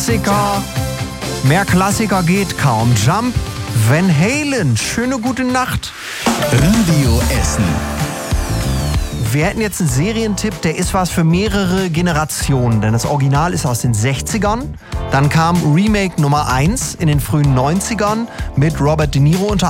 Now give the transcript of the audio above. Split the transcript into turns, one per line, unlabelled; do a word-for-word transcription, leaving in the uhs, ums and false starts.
Klassiker. Mehr Klassiker geht kaum. Jump, Van Halen. Schöne gute Nacht.
Radio Essen.
Wir hätten jetzt einen Serientipp, der ist was für mehrere Generationen. Denn das Original ist aus den sechzigern. Dann kam Remake Nummer eins in den frühen neunzigern mit Robert De Niro unter